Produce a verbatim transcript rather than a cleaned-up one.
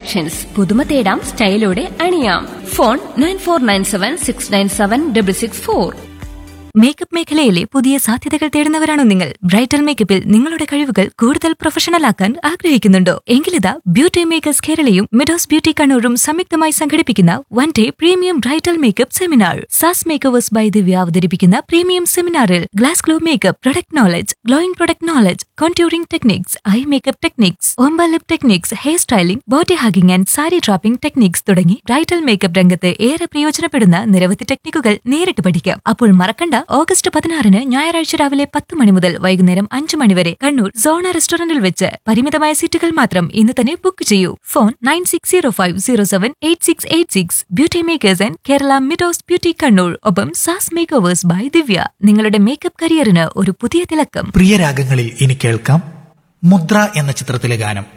Collections. പുതുമ തേടാം, സ്റ്റൈലോടെ അണിയാം. Phone nine four nine seven six nine seven double six four. Makeup മേഖലയിലെ പുതിയ സാധ്യതകൾ തേടുന്നവരാണോ നിങ്ങൾ? ബ്രൈഡൽ മേക്കപ്പിൽ നിങ്ങളുടെ കഴിവുകൾ കൂടുതൽ പ്രൊഫഷണൽ ആക്കാൻ ആഗ്രഹിക്കുന്നുണ്ടോ? എങ്കിലിതാ ബ്യൂട്ടി മേക്കേഴ്സ് കേരളയും മിഡോസ് ബ്യൂട്ടി കണ്ണൂരും സംയുക്തമായി സംഘടിപ്പിക്കുന്ന one day premium bridal makeup seminar. SaaS makers by ദിവ്യ അവതരിപ്പിക്കുന്ന പ്രീമിയം സെമിനാറിൽ glass glow makeup, product knowledge, glowing product knowledge, contouring techniques, I makeup techniques, ombre lip techniques, hair styling, body hugging and sari dropping techniques തുടങ്ങി bridal makeup രംഗത്ത് ഏറെ പ്രയോജനപ്പെടുന്ന നിരവധി ടെക്നിക്കുകൾ നേരിട്ട് പഠിക്കാം. അപ്പോൾ മറക്കണ്ട, ഓഗസ്റ്റ് പതിനാറിന് ഞായറാഴ്ച രാവിലെ പത്ത് മണി മുതൽ വൈകുന്നേരം അഞ്ചു മണി വരെ കണ്ണൂർ സോണ റെസ്റ്റോറന്റിൽ വെച്ച്. പരിമിതമായ സീറ്റുകൾ മാത്രം. ഇന്ന് തന്നെ ബുക്ക് ചെയ്യൂ. Phone nine six zero five zero seven eight six eight six. Beauty makers and Kerala Meadows beauty Kannur. ഒപ്പം സാസ് മേക്കേഴ്സ് ബൈ ദിവ്യ. നിങ്ങളുടെ മേക്കപ്പ് കരിയറിന് ഒരു പുതിയ തിളക്കം. പ്രിയ രാഗങ്ങളിൽ ഇനി കേൾക്കാം മുദ്ര എന്ന ചിത്രത്തിലെ ഗാനം.